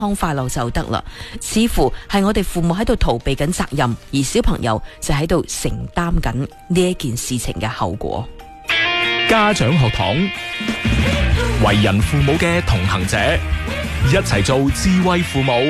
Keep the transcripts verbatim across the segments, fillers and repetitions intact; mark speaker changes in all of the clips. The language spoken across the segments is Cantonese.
Speaker 1: 康快樂就得啦，似乎係我哋父母喺度逃避緊責任，而小朋友就喺度承擔緊呢一件事情嘅後果。
Speaker 2: 家長學堂，為人父母嘅同行者，一齊做智慧父母。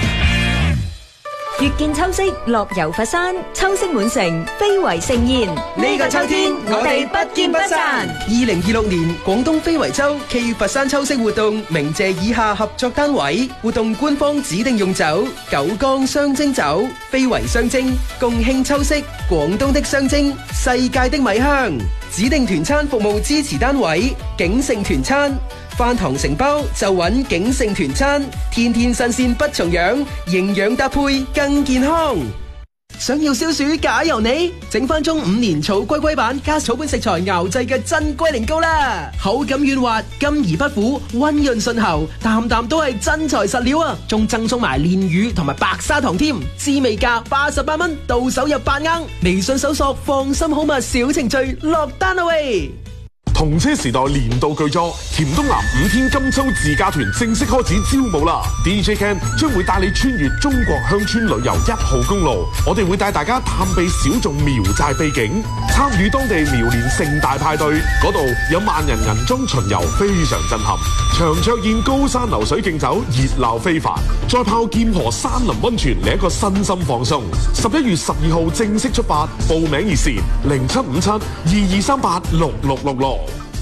Speaker 3: 月見秋色，樂遊佛山，秋色滿城，非遺盛宴。
Speaker 4: 呢個秋天，我哋不見不散。二零二六年廣東非遺秋暨佛山秋色活動，鳴謝以下合作單位。活動官方指定用酒：九江雙蒸酒，非遺雙蒸，共慶秋色，廣東的雙蒸，世界的米香。指定團餐服務支持單位：景盛團餐。飯堂承包就揾景盛團餐，天天新鮮不重樣，營養搭配更健康。想要消暑解油膩，整翻中五年草龜龜版加草本食材熬製嘅真龜苓膏啦，口感軟滑，甘而不苦，溫潤順喉，啖啖都係真材實料啊！仲贈送埋煉乳同埋白砂糖添，滋味價八十八蚊，到手入八盎。微信搜索放心好物小程序落單啦喂！
Speaker 5: 同車時代年度巨作，甜東南五天金秋自駕團正式開始招募啦 ！D J Ken 將會帶你穿越中國鄉村旅遊一號公路，我哋會帶大家探秘小眾苗寨秘境，參與當地苗年盛大派對，嗰度有萬人銀裝巡遊，非常震撼。長桌宴、高山流水競走，熱鬧非凡。再泡劍河山林溫泉，嚟一個身心放鬆。十一月十二號正式出發，報名熱線零七五七二二三八六六六六。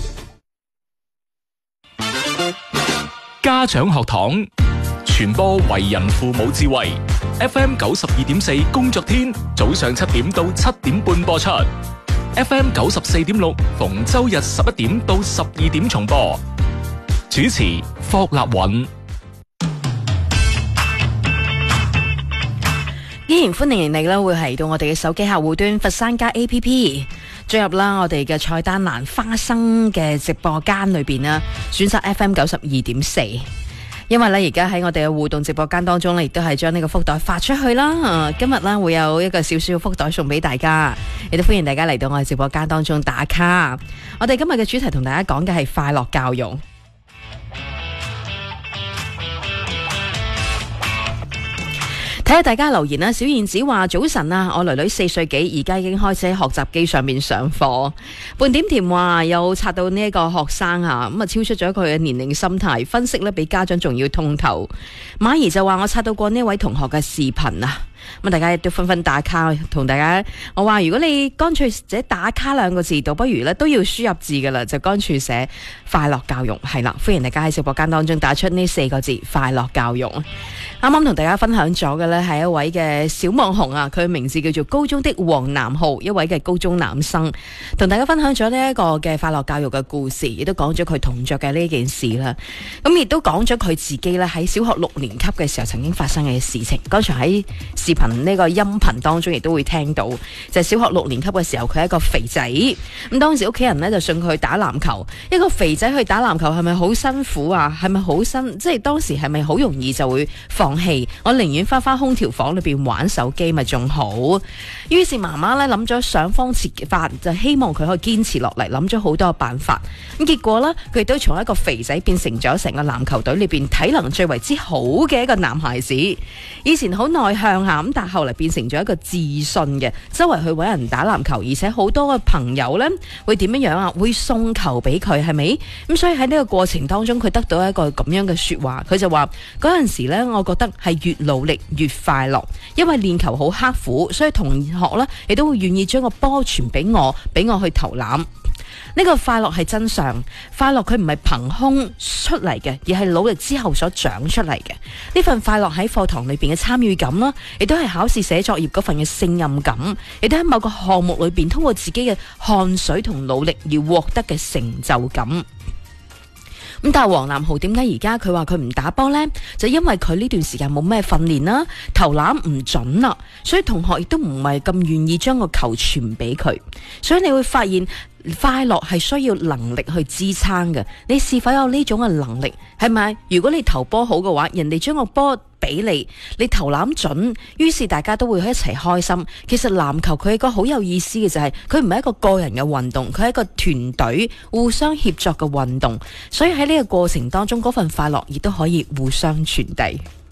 Speaker 2: 家長學堂，傳播為人父母智慧。F M 九十二點四工作天，早上七點到七點半播出。F M 九十四點六逢周日十一點到十二點重播。主持霍立允。
Speaker 1: 依然歡迎你啦，會係到我哋嘅手機客戶端佛山家 A P P。進入啦我哋嘅菜單欄花生嘅直播間裏邊啦，選擇 F M 九十二點四，因為咧而家喺我哋嘅互動直播間當中咧，亦都係將呢個福袋發出去啦。啊、今日咧會有一個少少嘅福袋送俾大家，亦都歡迎大家嚟到我哋直播間當中打卡。我哋今日嘅主題同大家講嘅係快樂教育。睇下大家留言啦，小燕子話早晨啊，我女女四歲幾，而家已經開始喺學習機上面上課。半點甜話又刷到呢一個學生啊，咁啊超出咗佢嘅年齡心態，分析呢比家長仲要通透。馬兒就話我刷到過呢位同學嘅視頻啊。咁大家亦都紛紛打卡，同大家我話如果你乾脆寫打卡兩個字，倒不如咧都要輸入字噶啦，就乾脆寫快樂教育係啦。歡迎大家喺直播間當中打出呢四個字快樂教育。啱啱同大家分享咗嘅呢係一位嘅小網紅啊，佢名字叫做高中的黃南浩，一位嘅高中男生，同大家分享咗呢一個嘅快樂教育嘅故事，亦都講咗佢同桌嘅呢件事啦。咁亦都講咗佢自己咧喺小學六年級嘅時候曾經發生嘅事情。剛才喺視頻呢個音頻當中亦都會聽到，就係小學六年級嘅時候，佢係一個肥仔。咁當時屋企人呢就送佢去打籃球，一個肥仔去打籃球係咪好辛苦啊？係咪好辛？即係當時係咪好容易就會放棄？我寧願翻翻空調房裏邊玩手機咪仲好。於是媽媽呢諗咗想方設法，就希望佢可以堅持落嚟，諗咗好多辦法。咁結果呢，佢亦都從一個肥仔變成咗成個籃球隊裏邊體能最為之好嘅一個男孩子。以前好內向下，咁但係後嚟變成咗一個自信嘅，周圍去搵人打籃球，而且好多嘅朋友呢會點樣樣啊？會送球俾佢，係咪？咁所以喺呢個過程當中，佢得到一個咁樣嘅說話，佢就話嗰陣時呢，我覺得係越努力越快樂，因為練球好刻苦，所以同學呢亦都會願意將個波傳俾我，俾我去投籃。呢個快樂係真相，快樂佢唔係憑空出嚟嘅，而係努力之後所長出嚟嘅。呢份快樂喺課堂裏邊嘅參與感啦，亦都係考試寫作業嗰份嘅勝任感，亦都喺某個項目裏邊通過自己嘅汗水同努力而獲得嘅成就感。咁但係黃南浩點解而家佢話佢唔打波呢？就因為佢呢段時間冇咩訓練啦，投籃唔準啦，所以同學亦都唔係咁願意將個球傳俾佢。所以你會發現快樂係需要能力去支撐嘅。你是否有呢種嘅能力？係咪？如果你投波好嘅話，人哋將個波俾你，你投籃準，於是大家都會一齊開心。其實籃球佢係一個好有意思嘅，就係佢唔係一個個人嘅運動，佢係一個團隊互相協作嘅運動。所以喺呢個過程當中，嗰份快樂亦都可以互相傳遞。